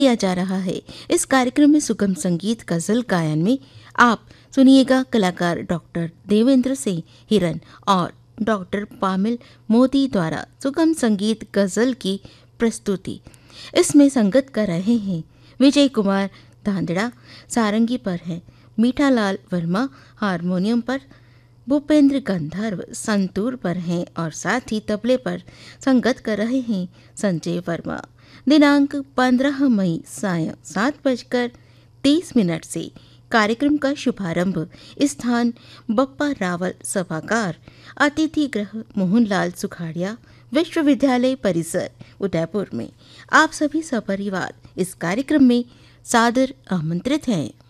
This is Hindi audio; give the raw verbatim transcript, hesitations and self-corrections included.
किया जा रहा है। इस कार्यक्रम में सुगम संगीत गजल गायन में आप सुनिएगा कलाकार डॉक्टर देवेंद्र सिंह हिरन और डॉक्टर पामिल मोदी द्वारा सुगम संगीत गजल की प्रस्तुति। इसमें संगत कर रहे हैं विजय कुमार धांधड़ा, सारंगी पर है मीठालाल वर्मा, हारमोनियम पर भूपेंद्र गंधर्व संतूर पर हैं और साथ ही तबले पर संगत कर रहे हैं संजय वर्मा। दिनांक पंद्रह मई सायं सात बजकर तीस मिनट से कार्यक्रम का शुभारंभ स्थान बप्पा रावल सभागार, अतिथि गृह मोहनलाल सुखाड़िया, विश्वविद्यालय परिसर उदयपुर में। आप सभी सपरिवार इस कार्यक्रम में सादर आमंत्रित हैं।